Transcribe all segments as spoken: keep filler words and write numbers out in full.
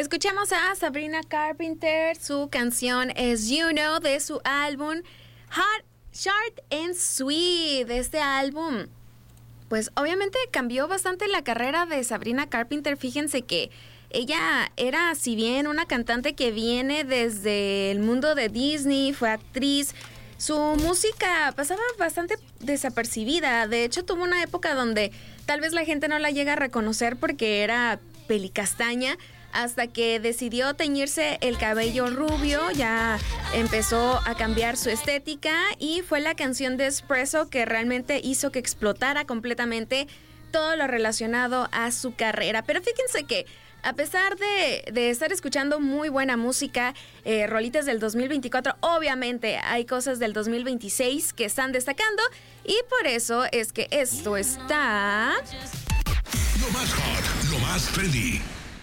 Escuchamos a Sabrina Carpenter, su canción es You Know de su álbum Hot, Short and Sweet. De este álbum, pues obviamente cambió bastante la carrera de Sabrina Carpenter. Fíjense que ella era, si bien una cantante que viene desde el mundo de Disney, fue actriz, su música pasaba bastante desapercibida. De hecho, tuvo una época donde tal vez la gente no la llega a reconocer porque era pelicastaña, hasta que decidió teñirse el cabello rubio. Ya empezó a cambiar su estética y fue la canción de Espresso que realmente hizo que explotara completamente todo lo relacionado a su carrera. Pero fíjense que a pesar de, de estar escuchando muy buena música, eh, rolitas del dos mil veinticuatro, obviamente hay cosas del dos mil veintiséis que están destacando, y por eso es que esto está... Lo más hot, lo más trendy.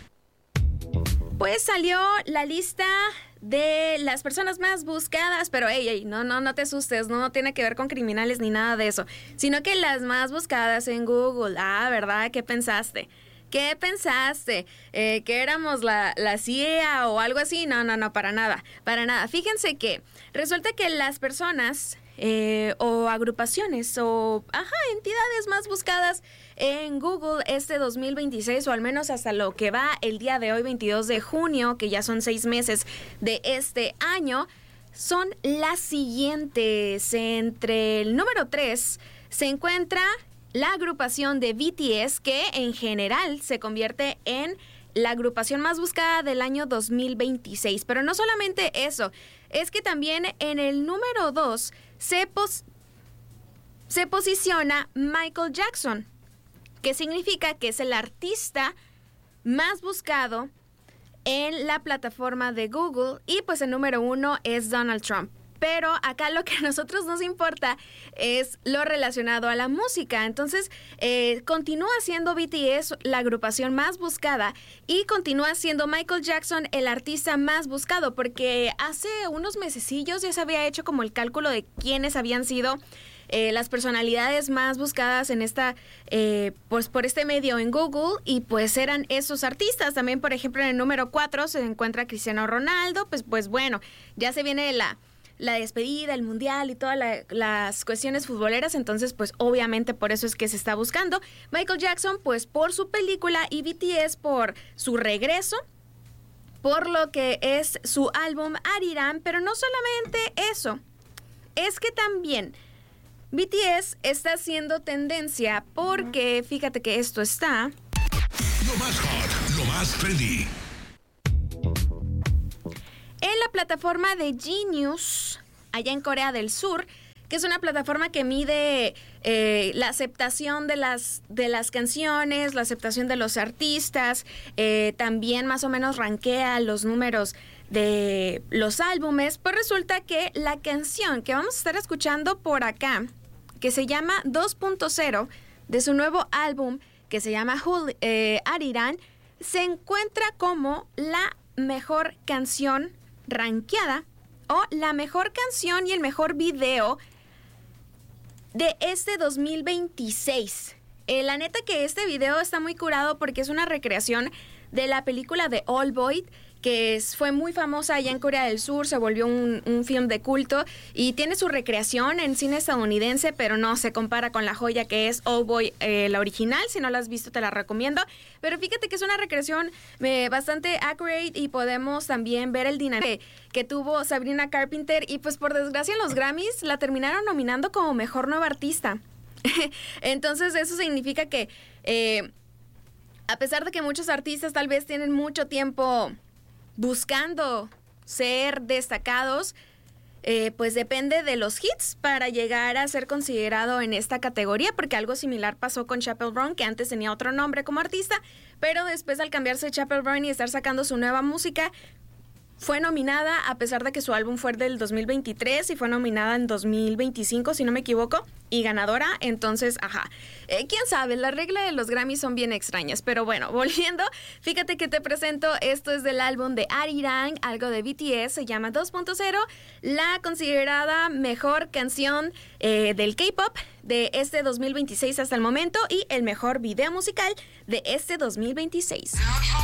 Pues salió la lista de las personas más buscadas, pero ey, ey, no, no, no te asustes, no tiene que ver con criminales ni nada de eso, sino que las más buscadas en Google. Ah, ¿verdad? ¿Qué pensaste? ¿Qué pensaste? Eh, ¿Que éramos la, la C I A o algo así? No, no, no, para nada, para nada. Fíjense que resulta que las personas eh, o agrupaciones o, ajá, entidades más buscadas en Google este dos mil veintiséis, o al menos hasta lo que va el día de hoy, veintidós de junio, que ya son seis meses de este año, son las siguientes. Entre el número tres se encuentra la agrupación de B T S, que en general se convierte en la agrupación más buscada del año dos mil veintiséis. Pero no solamente eso, es que también en el número dos se, pos- se posiciona Michael Jackson, que significa que es el artista más buscado en la plataforma de Google, y pues el número uno es Donald Trump. Pero acá lo que a nosotros nos importa es lo relacionado a la música. Entonces, eh, continúa siendo B T S la agrupación más buscada y continúa siendo Michael Jackson el artista más buscado, porque hace unos mesecillos ya se había hecho como el cálculo de quiénes habían sido eh, las personalidades más buscadas en esta, eh, pues por este medio en Google, y pues eran esos artistas. También, por ejemplo, en el número cuatro se encuentra Cristiano Ronaldo. Pues, pues bueno, ya se viene la... la despedida, el mundial y todas la, las cuestiones futboleras, entonces pues obviamente por eso es que se está buscando. Michael Jackson pues por su película, y B T S por su regreso, por lo que es su álbum Ariran. Pero no solamente eso, es que también B T S está haciendo tendencia, porque fíjate que esto está... Lo más hot, lo más trendy. En la plataforma de Genius, allá en Corea del Sur, que es una plataforma que mide eh, la aceptación de las, de las canciones, la aceptación de los artistas, eh, también más o menos rankea los números de los álbumes. Pues resulta que la canción que vamos a estar escuchando por acá, que se llama dos punto cero, de su nuevo álbum que se llama Hul, eh, Ariran, se encuentra como la mejor canción rankeada, o la mejor canción y el mejor video de este dos mil veintiséis. Eh, la neta que este video está muy curado, porque es una recreación de la película de Old Boy, que es, fue muy famosa allá en Corea del Sur, se volvió un, un film de culto, y tiene su recreación en cine estadounidense, pero no se compara con la joya que es Old Boy, eh, la original. Si no la has visto, te la recomiendo. Pero fíjate que es una recreación eh, bastante accurate, y podemos también ver el dinamismo que, que tuvo Sabrina Carpenter, y pues por desgracia en los Grammys la terminaron nominando como mejor nueva artista. Entonces eso significa que eh, a pesar de que muchos artistas tal vez tienen mucho tiempo buscando ser destacados, eh, pues depende de los hits para llegar a ser considerado en esta categoría, porque algo similar pasó con Chappell Brown, que antes tenía otro nombre como artista, pero después, al cambiarse Chappell Brown y estar sacando su nueva música, fue nominada, a pesar de que su álbum fue del dos mil veintitrés, y fue nominada en dos mil veinticinco, si no me equivoco, y ganadora. Entonces, ajá, eh, quién sabe, las reglas de los Grammys son bien extrañas. Pero bueno, volviendo, fíjate que te presento, esto es del álbum de Ariran, algo de B T S, se llama dos punto cero, la considerada mejor canción eh, del K-pop de este dos mil veintiséis hasta el momento, y el mejor video musical de este dos mil veintiséis.